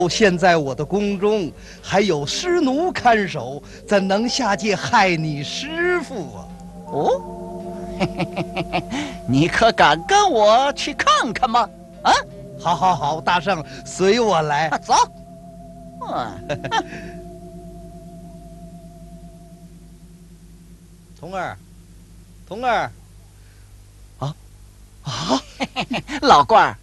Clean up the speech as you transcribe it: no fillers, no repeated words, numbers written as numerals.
现在我的宫中还有师奴看守，怎能下界害你师傅啊？ 哦，你可敢跟我去看看吗？啊！ 好，好，好，大圣，随我来。 走。 童儿，童儿，啊， 老官儿。